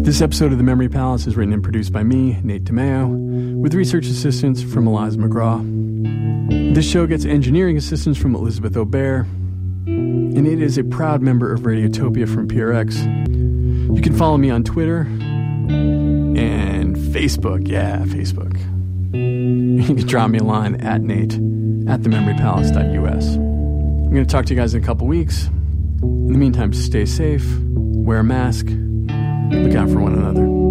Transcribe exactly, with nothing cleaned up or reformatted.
This episode of The Memory Palace is written and produced by me, Nate DeMeo, with research assistance from Eliza McGraw. This show gets engineering assistance from Elizabeth Aubert, and it is a proud member of Radiotopia from P R X. You can follow me on Twitter and Facebook. Yeah, Facebook. You can drop me a line at Nate at the memory palace dot U S. I'm going to talk to you guys in a couple weeks. In the meantime, stay safe, wear a mask, look out for one another.